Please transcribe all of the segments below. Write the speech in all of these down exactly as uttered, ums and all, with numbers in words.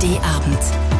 D Abend.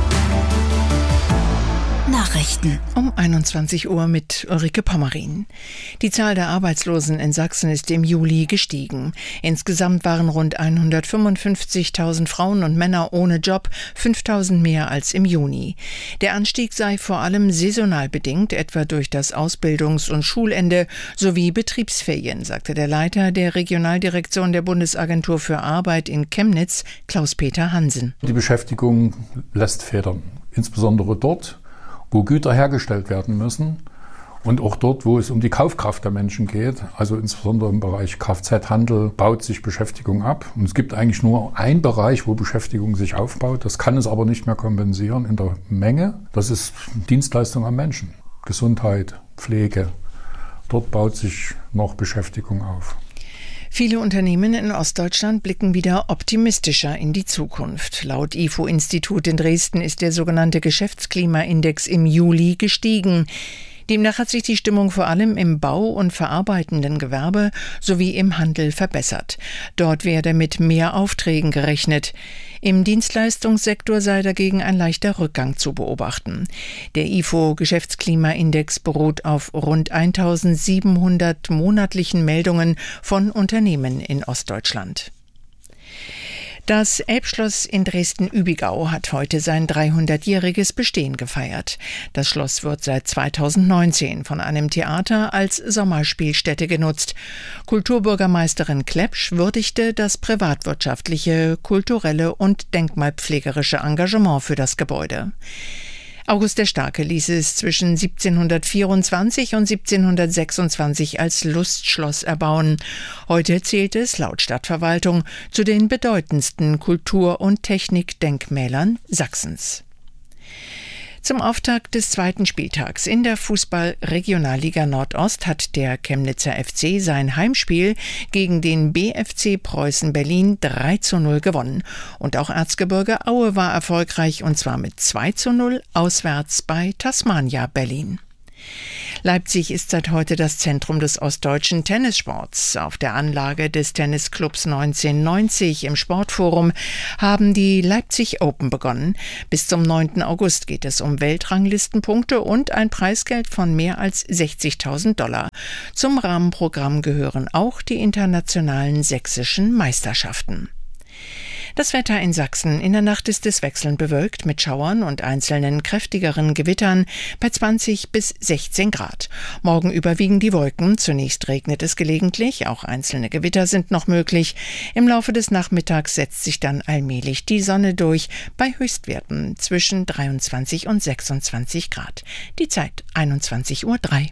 Nachrichten. Um einundzwanzig Uhr mit Ulrike Pommerin. Die Zahl der Arbeitslosen in Sachsen ist im Juli gestiegen. Insgesamt waren rund hundertfünfundfünfzigtausend Frauen und Männer ohne Job, fünftausend mehr als im Juni. Der Anstieg sei vor allem saisonal bedingt, etwa durch das Ausbildungs- und Schulende sowie Betriebsferien, sagte der Leiter der Regionaldirektion der Bundesagentur für Arbeit in Chemnitz, Klaus-Peter Hansen. Die Beschäftigung lässt Federn, insbesondere dort, wo Güter hergestellt werden müssen und auch dort, wo es um die Kaufkraft der Menschen geht, also insbesondere im Bereich Kfz-Handel, baut sich Beschäftigung ab. Und es gibt eigentlich nur einen Bereich, wo Beschäftigung sich aufbaut. Das kann es aber nicht mehr kompensieren in der Menge. Das ist Dienstleistung am Menschen, Gesundheit, Pflege. Dort baut sich noch Beschäftigung auf. Viele Unternehmen in Ostdeutschland blicken wieder optimistischer in die Zukunft. Laut I F O-Institut in Dresden ist der sogenannte Geschäftsklimaindex im Juli gestiegen. Demnach hat sich die Stimmung vor allem im Bau- und verarbeitenden Gewerbe sowie im Handel verbessert. Dort werde mit mehr Aufträgen gerechnet. Im Dienstleistungssektor sei dagegen ein leichter Rückgang zu beobachten. Der I F O-Geschäftsklimaindex beruht auf rund eintausendsiebenhundert monatlichen Meldungen von Unternehmen in Ostdeutschland. Das Elbschloss in Dresden-Übigau hat heute sein dreihundertjähriges Bestehen gefeiert. Das Schloss wird seit zweitausendneunzehn von einem Theater als Sommerspielstätte genutzt. Kulturbürgermeisterin Klepsch würdigte das privatwirtschaftliche, kulturelle und denkmalpflegerische Engagement für das Gebäude. August der Starke ließ es zwischen siebzehnhundertvierundzwanzig und siebzehnhundertsechsundzwanzig als Lustschloss erbauen. Heute zählt es laut Stadtverwaltung zu den bedeutendsten Kultur- und Technikdenkmälern Sachsens. Zum Auftakt des zweiten Spieltags in der Fußball-Regionalliga Nordost hat der Chemnitzer F C sein Heimspiel gegen den B F C Preußen Berlin drei zu null gewonnen. Und auch Erzgebirge Aue war erfolgreich, und zwar mit zwei zu null auswärts bei Tasmania Berlin. Leipzig ist seit heute das Zentrum des ostdeutschen Tennissports. Auf der Anlage des Tennisclubs neunzehnhundertneunzig im Sportforum haben die Leipzig Open begonnen. Bis zum neunten August geht es um Weltranglistenpunkte und ein Preisgeld von mehr als sechzigtausend Dollar. Zum Rahmenprogramm gehören auch die internationalen sächsischen Meisterschaften. Das Wetter in Sachsen. In der Nacht ist es wechselnd bewölkt mit Schauern und einzelnen kräftigeren Gewittern bei zwanzig bis sechzehn Grad. Morgen überwiegen die Wolken. Zunächst regnet es gelegentlich, auch einzelne Gewitter sind noch möglich. Im Laufe des Nachmittags setzt sich dann allmählich die Sonne durch bei Höchstwerten zwischen dreiundzwanzig und sechsundzwanzig Grad. Die Zeit einundzwanzig Uhr drei.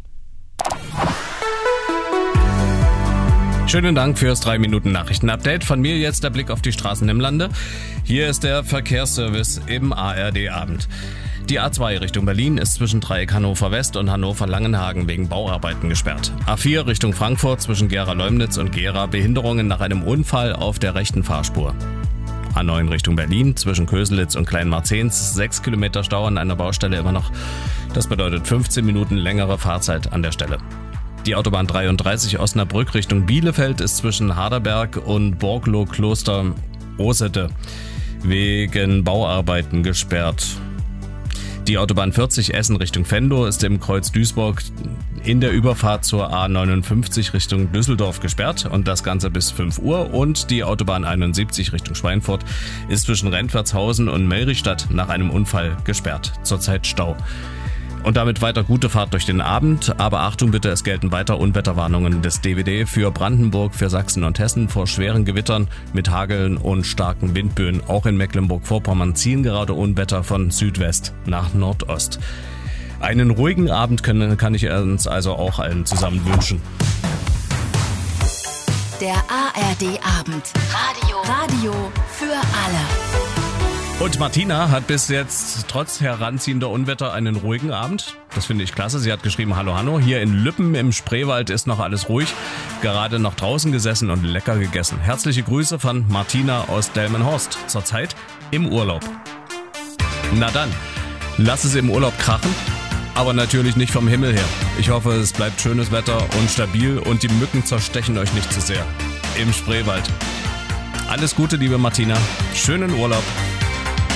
Schönen Dank fürs drei Minuten Nachrichten-Update. Von mir jetzt der Blick auf die Straßen im Lande. Hier ist der Verkehrsservice im A R D-Abend. Die A zwei Richtung Berlin ist zwischen Dreieck Hannover West und Hannover-Langenhagen wegen Bauarbeiten gesperrt. A vier Richtung Frankfurt zwischen Gera-Leumnitz und Gera Behinderungen nach einem Unfall auf der rechten Fahrspur. A neun Richtung Berlin zwischen Köselitz und Kleinmarzens sechs Kilometer Stau an einer Baustelle immer noch. Das bedeutet fünfzehn Minuten längere Fahrzeit an der Stelle. Die Autobahn dreiunddreißig Osnabrück Richtung Bielefeld ist zwischen Harderberg und Borglo-Kloster Osete wegen Bauarbeiten gesperrt. Die Autobahn vierzig Essen Richtung Venlo ist im Kreuz Duisburg in der Überfahrt zur A neunundfünfzig Richtung Düsseldorf gesperrt und das Ganze bis fünf Uhr. Und die Autobahn einundsiebzig Richtung Schweinfurt ist zwischen Rentwertshausen und Melrichstadt nach einem Unfall gesperrt. Zurzeit Stau. Und damit weiter gute Fahrt durch den Abend. Aber Achtung bitte, es gelten weiter Unwetterwarnungen des D W D für Brandenburg, für Sachsen und Hessen vor schweren Gewittern mit Hageln und starken Windböen. Auch in Mecklenburg-Vorpommern ziehen gerade Unwetter von Südwest nach Nordost. Einen ruhigen Abend können, kann ich uns also auch allen zusammen wünschen. Der A R D-Abend. Radio. Radio für alle. Und Martina hat bis jetzt trotz heranziehender Unwetter einen ruhigen Abend. Das finde ich klasse. Sie hat geschrieben, hallo, hallo. Hier in Lüppen im Spreewald ist noch alles ruhig. Gerade noch draußen gesessen und lecker gegessen. Herzliche Grüße von Martina aus Delmenhorst. Zurzeit im Urlaub. Na dann, lass es im Urlaub krachen. Aber natürlich nicht vom Himmel her. Ich hoffe, es bleibt schönes Wetter und stabil und die Mücken zerstechen euch nicht zu sehr. Im Spreewald. Alles Gute, liebe Martina. Schönen Urlaub.